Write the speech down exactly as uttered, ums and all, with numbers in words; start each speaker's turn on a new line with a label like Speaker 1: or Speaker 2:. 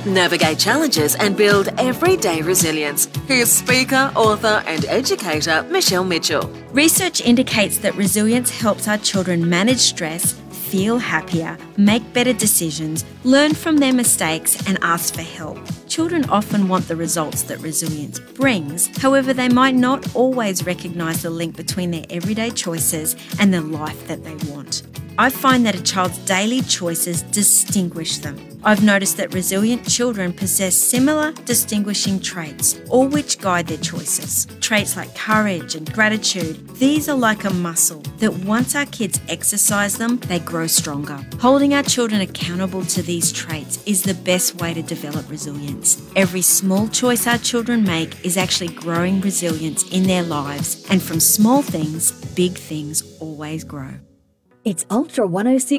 Speaker 1: Navigate challenges and build everyday resilience. Here's speaker, author and educator Michelle Mitchell.
Speaker 2: Research indicates that resilience helps our children manage stress, feel happier, make better decisions, learn from their mistakes and ask for help. Children often want the results that resilience brings, however they might not always recognise the link between their everyday choices and the life that they want. I find that a child's daily choices distinguish them. I've noticed that resilient children possess similar distinguishing traits, all which guide their choices. Traits like courage and gratitude, these are like a muscle that once our kids exercise them, they grow stronger. Holding our children accountable to these traits is the best way to develop resilience. Every small choice our children make is actually growing resilience in their lives, and from small things, big things always grow.
Speaker 3: It's Ultra one oh six